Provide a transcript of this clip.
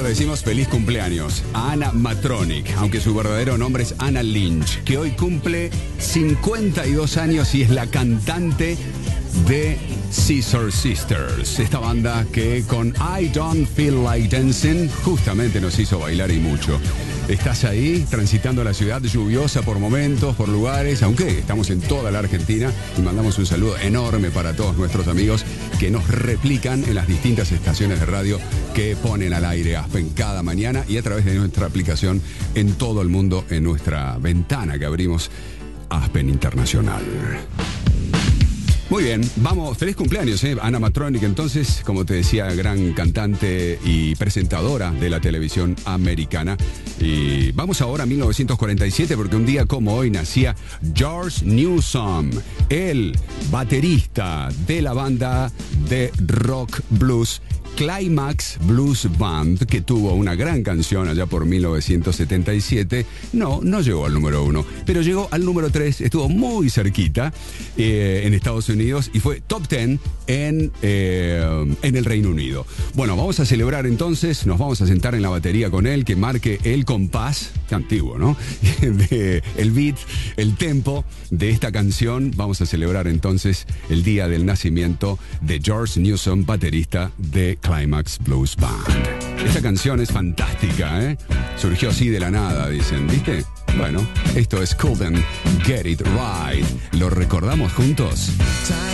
nosotros decimos feliz cumpleaños a Anna Matronic, aunque su verdadero nombre es Anna Lynch, que hoy cumple 52 años y es la cantante de Scissor Sisters, esta banda que con I Don't Feel Like Dancing justamente nos hizo bailar y mucho. Estás ahí transitando la ciudad lluviosa por momentos, por lugares, aunque estamos en toda la Argentina, y mandamos un saludo enorme para todos nuestros amigos que nos replican en las distintas estaciones de radio que ponen al aire Aspen cada mañana y a través de nuestra aplicación en todo el mundo, en nuestra ventana que abrimos, Aspen Internacional. Muy bien, vamos, feliz cumpleaños, Anna Matronic, entonces, como te decía, gran cantante y presentadora de la televisión americana. Y vamos ahora a 1947, porque un día como hoy nacía George Newsom, el baterista de la banda de rock blues Climax Blues Band, que tuvo una gran canción allá por 1977. No llegó al número 1, pero llegó al número 3, estuvo muy cerquita en Estados Unidos y fue top 10 en el Reino Unido. Bueno, vamos a celebrar entonces, nos vamos a sentar en la batería con él, que marque el compás, qué antiguo, ¿no? El beat, el tempo de esta canción. Vamos a celebrar entonces el día del nacimiento de George Newsom, baterista de Climax Blues Band. Esta canción es fantástica, ¿eh? Surgió así de la nada, dicen, ¿viste? Bueno, esto es Couldn't Get It Right. ¿Lo recordamos juntos?